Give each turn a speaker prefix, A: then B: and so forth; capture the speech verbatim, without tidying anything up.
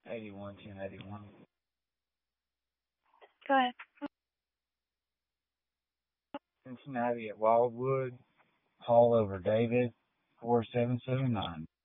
A: eighty-one ten eighty-one.
B: Go ahead.
A: Cincinnati at Wildwood. Hall over David. four seven seven nine.